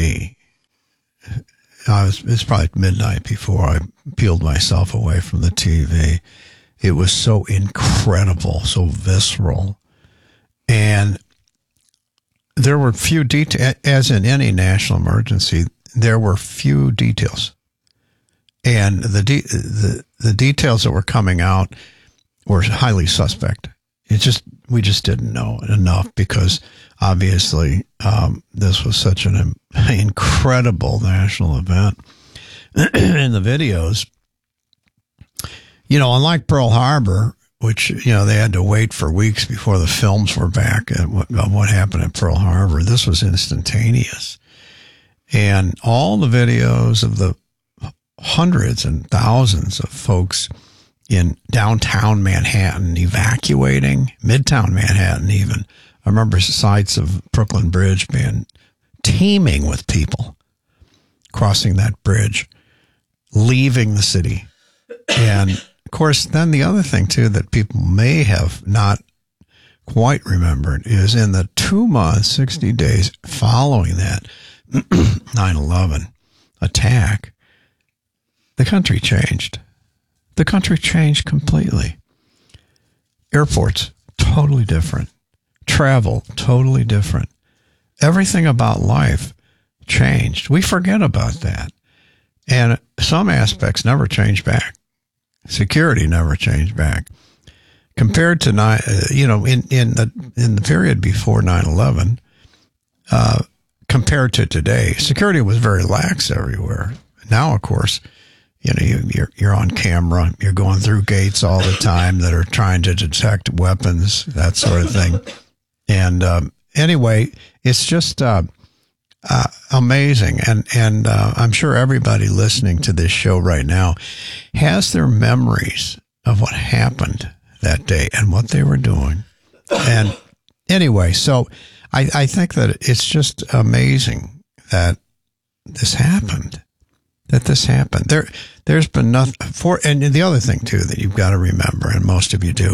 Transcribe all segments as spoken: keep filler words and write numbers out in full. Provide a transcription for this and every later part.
V. I was, it was probably midnight before I peeled myself away from the T V. It was so incredible, so visceral. And there were few details, as in any national emergency, there were few details. And the, de- the the details that were coming out were highly suspect. It just we just didn't know enough because obviously um, this was such an incredible national event. In the videos, you know, unlike Pearl Harbor, which, you know, they had to wait for weeks before the films were back of what, what happened at Pearl Harbor, this was instantaneous. And all the videos of the hundreds and thousands of folks in downtown Manhattan evacuating, midtown Manhattan even. I remember sites of Brooklyn Bridge being teeming with people crossing that bridge, leaving the city. And, of course, then the other thing, too, that people may have not quite remembered is in the two months, sixty days following that nine eleven attack, the country changed. The country changed completely. Airports, totally different. Travel, totally different. Everything about life changed. We forget about that. And some aspects never changed back. Security never changed back. Compared to, nine, uh, you know, in, in, the, in the period before nine eleven, uh, compared to today, security was very lax everywhere. Now, of course, you know, you, you're, you're on camera, you're going through gates all the time that are trying to detect weapons, that sort of thing. And um, anyway, it's just uh, uh, amazing. And, and uh, I'm sure everybody listening to this show right now has their memories of what happened that day and what they were doing. And anyway, so I, I think that it's just amazing that this happened. That this happened. There, there's been nothing for, and the other thing too that you've got to remember, and most of you do,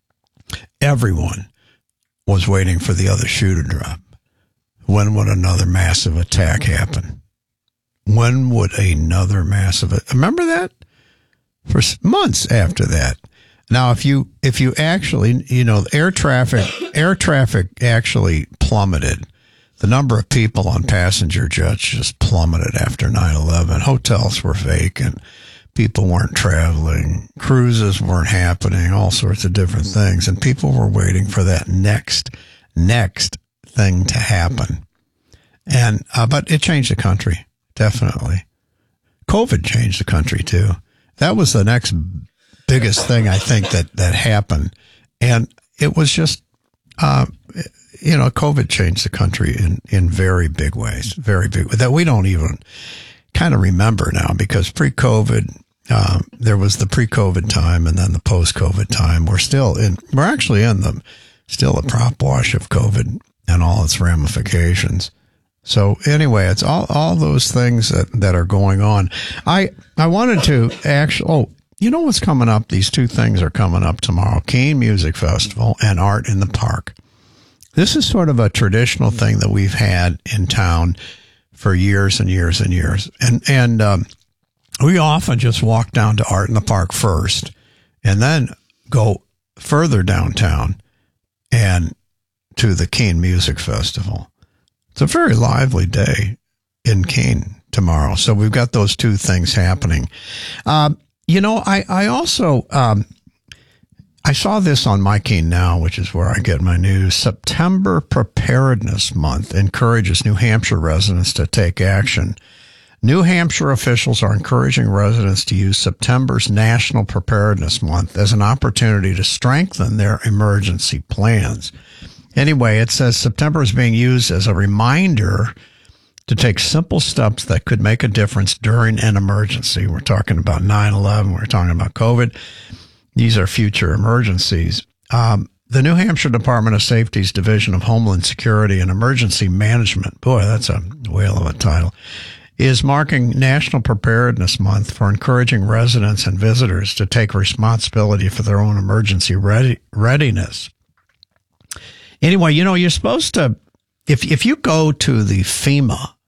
everyone was waiting for the other shoe to drop. When would another massive attack happen? When would another massive? Remember that for months after that. Now, if you if you actually, you know, air traffic air traffic actually plummeted. The number of people on passenger jets just plummeted after nine eleven. Hotels were vacant. People weren't traveling. Cruises weren't happening. All sorts of different things. And people were waiting for that next, next thing to happen. And, uh, but it changed the country. Definitely. COVID changed the country too. That was the next biggest thing I think that, that happened. And it was just, uh, you know, COVID changed the country in, in very big ways, very big, that we don't even kind of remember now because pre-COVID, um, there was the pre-COVID time and then the post-COVID time. We're still in, we're actually in the, still a prop wash of COVID and all its ramifications. So anyway, it's all, all those things that, that are going on. I, I wanted to actually, oh, you know what's coming up? These two things are coming up tomorrow, Keene Music Festival and Art in the Park. This is sort of a traditional thing that we've had in town for years and years and years. And, and, um, we often just walk down to Art in the Park first and then go further downtown and to the Keene Music Festival. It's a very lively day in Keene tomorrow. So we've got those two things happening. Um, you know, I, I also, um, I saw this on My Keene Now, which is where I get my news. September Preparedness Month encourages New Hampshire residents to take action. New Hampshire officials are encouraging residents to use September's National Preparedness Month as an opportunity to strengthen their emergency plans. Anyway, it says September is being used as a reminder to take simple steps that could make a difference during an emergency. We're talking about nine eleven. We're talking about COVID. These are future emergencies. Um, the New Hampshire Department of Safety's Division of Homeland Security and Emergency Management, boy, that's a whale of a title, is marking National Preparedness Month for encouraging residents and visitors to take responsibility for their own emergency ready, readiness. Anyway, you know, you're supposed to, if if you go to the FEMA